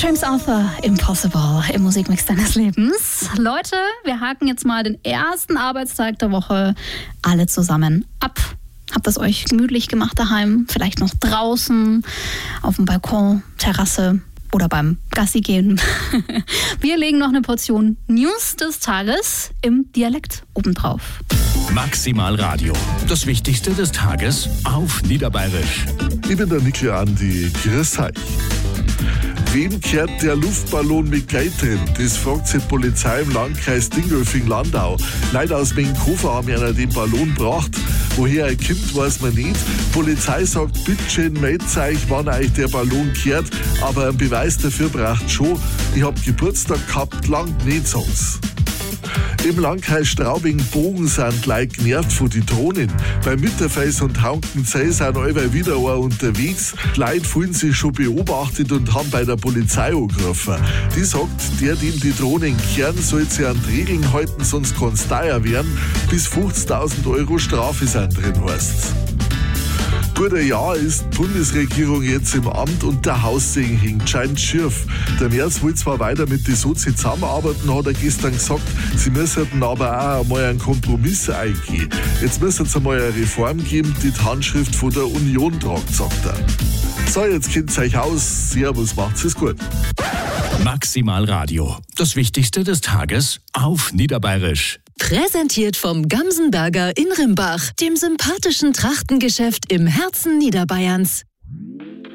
James Arthur, Impossible im Musikmix deines Lebens. Leute, wir haken jetzt mal den ersten Arbeitstag der Woche alle zusammen ab. Habt es euch gemütlich gemacht daheim, vielleicht noch draußen, auf dem Balkon, Terrasse oder beim Gassi gehen. Wir legen noch eine Portion News des Tages im Dialekt obendrauf. Maximal Radio. Das Wichtigste des Tages auf Niederbayerisch. Ich bin der Nikli Andi. Grüß euch. Wem kehrt der Luftballon mit Geld drin? Das fragt sich die Polizei im Landkreis Dingolfing-Landau. Leute aus Menkofer haben einer den Ballon gebracht. Woher er kommt, weiß man nicht. Die Polizei sagt, bitte schön, meldet euch, wann euch der Ballon kehrt. Aber einen Beweis dafür braucht schon. Ich hab Geburtstag gehabt, lang nicht, sagt's. Im Landkreis Straubing-Bogen sind Leute genervt von den Drohnen. Bei Mitterfels und Hankenzell sind alle wieder unterwegs. Die Leute fühlen sich schon beobachtet und haben bei der Polizei angerufen. Die sagt, der, dem die Drohnen kehren, soll sich an die Regeln halten, sonst kann es teuer werden. Bis 50.000 Euro Strafe sind drin, heißt's. Gut ein Jahr ist die Bundesregierung jetzt im Amt und der Haussegen hängt scheint schief. Der Merz will zwar weiter mit den Sozi zusammenarbeiten, hat er gestern gesagt, sie müssten aber auch einmal einen Kompromiss eingehen. Jetzt müsste es einmal eine Reform geben, die die Handschrift von der Union tragt, sagt er. So, jetzt kennt euch aus. Servus, macht's es gut. Maximal Radio. Das Wichtigste des Tages auf Niederbayerisch. Präsentiert vom Gamsenberger in Rimbach, dem sympathischen Trachtengeschäft im Herzen Niederbayerns.